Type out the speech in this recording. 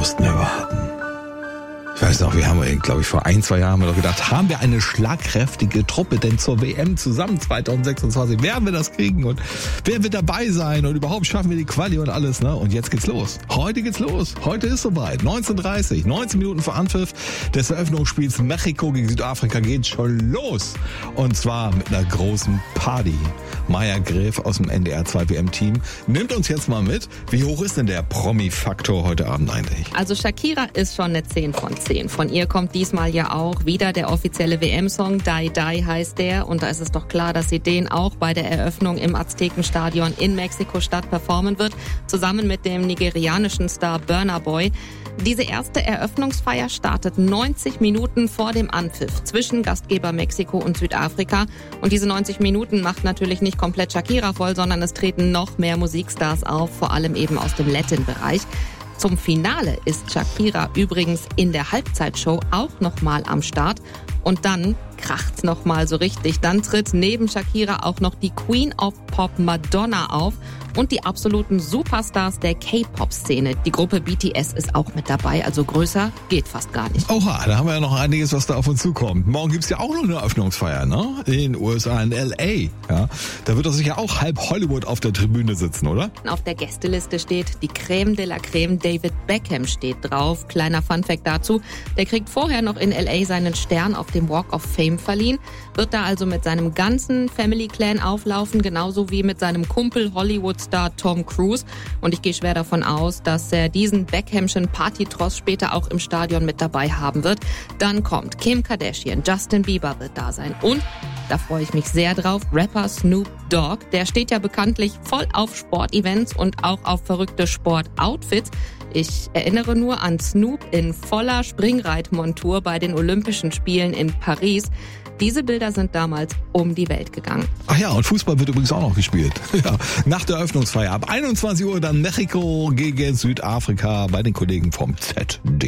mussten wir warten. Ich weiß noch, wir haben, glaube ich, vor 1-2 Jahren doch gedacht, haben wir eine schlagkräftige Truppe denn zur WM zusammen 2026? Werden wir das kriegen und wer wird dabei sein und überhaupt schaffen wir die Quali und alles, ne? Und jetzt geht's los. Heute geht's los. Heute ist soweit. 19:30, 19 Minuten vor Anpfiff des Eröffnungsspiels Mexiko gegen Südafrika geht schon los. Und zwar mit einer großen Party. Maya Gräf aus dem NDR 2 WM-Team nimmt uns jetzt mal mit. Wie hoch ist denn der Promi-Faktor heute Abend eigentlich? Also Shakira ist schon eine 10 von 10. Von ihr kommt diesmal ja auch wieder der offizielle WM-Song, Die Die heißt der. Und da ist es doch klar, dass sie den auch bei der Eröffnung im Aztekenstadion in Mexiko-Stadt performen wird, zusammen mit dem nigerianischen Star Burna Boy. Diese erste Eröffnungsfeier startet 90 Minuten vor dem Anpfiff zwischen Gastgeber Mexiko und Südafrika. Und diese 90 Minuten macht natürlich nicht komplett Shakira voll, sondern es treten noch mehr Musikstars auf, vor allem eben aus dem Latin-Bereich. Zum Finale ist Shakira übrigens in der Halbzeitshow auch nochmal am Start. Und dann kracht's nochmal so richtig. Dann tritt neben Shakira auch noch die Queen of Pop Madonna auf und die absoluten Superstars der K-Pop-Szene. Die Gruppe BTS ist auch mit dabei, also größer geht fast gar nicht. Oha, da haben wir ja noch einiges, was da auf uns zukommt. Morgen gibt's ja auch noch eine Eröffnungsfeier, ne? In den USA, in L.A. Ja, da wird doch sicher auch halb Hollywood auf der Tribüne sitzen, oder? Auf der Gästeliste steht die Creme de la Creme. David Beckham steht drauf. Kleiner Funfact dazu, der kriegt vorher noch in L.A. seinen Stern auf dem Walk of Fame verliehen, wird da also mit seinem ganzen Family Clan auflaufen, genauso wie mit seinem Kumpel Hollywood-Star Tom Cruise. Und ich gehe schwer davon aus, dass er diesen Beckhamschen Partytross später auch im Stadion mit dabei haben wird. Dann kommt Kim Kardashian, Justin Bieber wird da sein und da freue ich mich sehr drauf. Rapper Snoop Dogg, der steht ja bekanntlich voll auf Sportevents und auch auf verrückte Sportoutfits. Ich erinnere nur an Snoop in voller Springreitmontur bei den Olympischen Spielen in Paris. Diese Bilder sind damals um die Welt gegangen. Ach ja, und Fußball wird übrigens auch noch gespielt. Ja, nach der Eröffnungsfeier ab 21 Uhr dann Mexiko gegen Südafrika bei den Kollegen vom ZDF.